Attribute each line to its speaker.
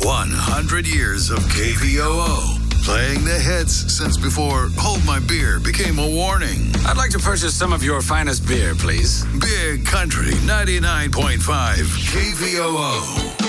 Speaker 1: 100 years of KVOO. Playing the hits since before Hold My Beer became a warning.
Speaker 2: I'd like to purchase some of your finest beer, please.
Speaker 1: Big Country 99.5 KVOO.